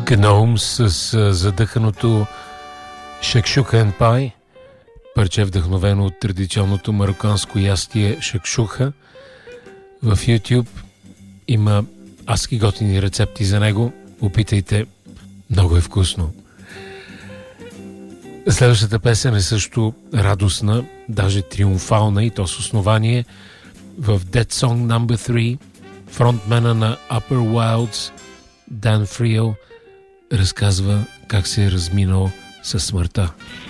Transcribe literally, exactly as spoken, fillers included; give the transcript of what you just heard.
Гноум с задъханото Шакшука and Pie, парче вдъхновено от традиционното марокканско ястие шакшуха. В YouTube има адски готини рецепти за него. Опитайте, много е вкусно. Следващата песен е също радостна, даже триумфална, и то с основание. В Dead Song номер три фронтмена на Upper Wilds Дан Фриел разказва как се е разминал със смъртта.